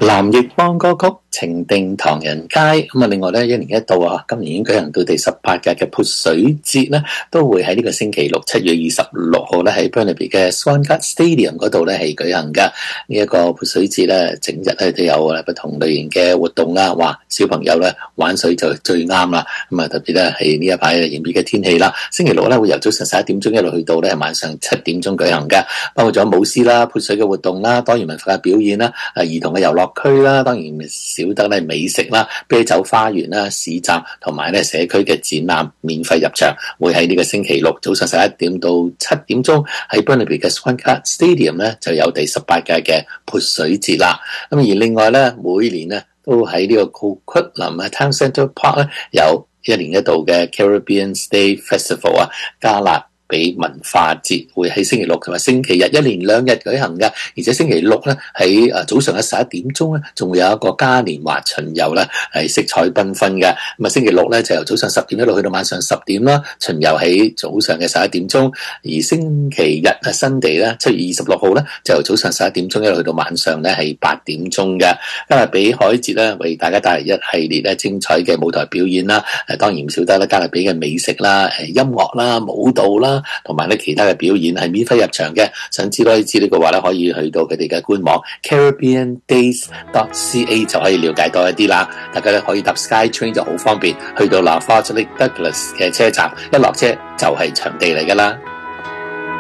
藍奕邦歌曲情定唐人街，咁啊，另外咧，一年一度啊，今年已經舉行到第18屆嘅潑水節咧，都會喺呢個星期六7月26號咧喺 Burnaby 嘅 Swan Guard Stadium 嗰度咧係舉行噶。呢一個潑水節咧，整日咧都有不同類型嘅活動啦，話小朋友咧玩水就最啱啦。咁啊，特別咧係呢一排炎熱嘅天氣啦，星期六咧會由早上11點鐘一路去到咧晚上7點鐘舉行噶，包括咗舞獅啦、潑水嘅活動啦、多元文化嘅表演啦、兒童嘅遊樂區啦，當然少得咧美食啦、啤酒花園啦、市集同埋咧社區嘅展覽，免費入場，會喺呢個星期六早上11點到7點鐘喺 Burnaby 嘅 Swan Guard Stadium 咧就有第18屆嘅潑水節啦。咁而另外咧每年咧都喺呢個酷克林啊 Town Centre Park 咧有一年一度嘅 Caribbean Day Festival 啊，加勒比文化節會喺星期六同埋星期日一連2日舉行嘅，而且星期六咧喺早上嘅11點鐘咧，仲會有一個嘉年華巡遊咧，係色彩繽紛嘅。咁啊，星期六咧就由早上10點一路去到晚上10點啦，巡遊喺早上嘅11點鐘。而星期日啊新地咧7月26號咧就由早上11點鐘一路去到晚上咧係8點鐘嘅。加勒比海節咧為大家帶嚟一系列咧精彩嘅舞台表演啦，當然唔少得咧加勒比嘅美食啦、音樂啦、舞蹈啦。同埋咧其他嘅表演係免費入場嘅，想知多啲資料嘅話咧，可以去到佢哋嘅官網 caribbeandays.ca 就可以了解多一啲啦。大家咧可以搭 SkyTrain 就好方便，去到 La Fourche Lake Douglas 嘅車站，一落車就係場地嚟噶啦。